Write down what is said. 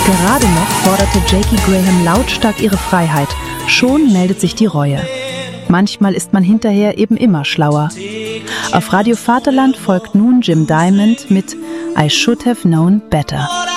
Gerade noch forderte Jakey Graham lautstark ihre Freiheit. Schon meldet sich die Reue. Manchmal ist man hinterher eben immer schlauer. Auf Radio Vaterland folgt nun Jim Diamond mit I Should Have Known Better.